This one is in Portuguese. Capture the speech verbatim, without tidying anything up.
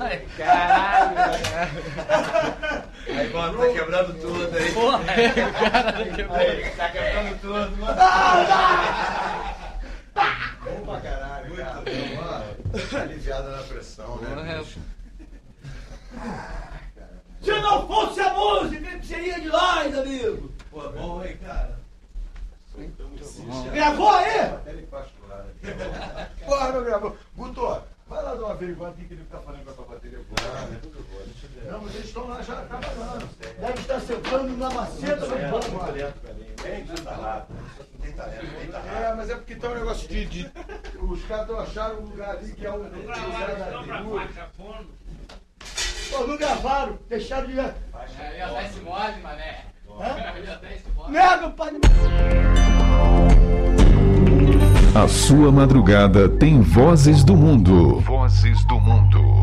Caralho. Aí, mano, tá quebrando tudo aí. Porra, é, o cara tá quebrando. Aí, tá quebrando tudo, mano. Bom pra caralho, cara. Mano, aliviada na pressão, né, bicho? Se não fosse a música, que seria de nós, amigo? Pô, bom, hein, cara? Gravou aí? Ele particular. Porra, não gravou. Guto, vai lá dar uma averiguada o que ele tá fazendo com a tua bateria. Não, mas eles estão lá já trabalhando. Deve estar sentando na maceta do Não banco. tem talento, não tem talento. É, mas é porque tem um negócio de. de os caras estão achando um lugar ali que é um lugar da figura. Pô, não gravaram, deixaram de. É, ia dar esse mole, mané. Ia dar esse mole. Nega, pai. A sua madrugada tem vozes do mundo. Vozes do mundo.